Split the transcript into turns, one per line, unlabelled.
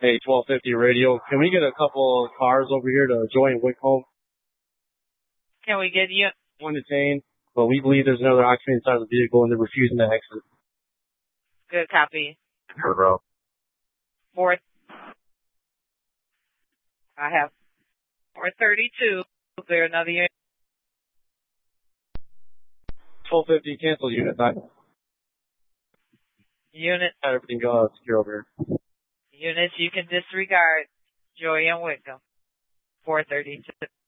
Hey, 1250 radio. Can we get a couple of cars over here to Joy and Whitcomb?
Can we get you?
One detained, but we believe there's another occupant inside the vehicle and they're refusing to exit.
Good copy.
Sure, bro.
Fourth. I have 432. Is there another unit?
1250, cancel unit 9.
Unit.
Everything go secure over here.
Units you can disregard. Joy and Whitcomb. 432.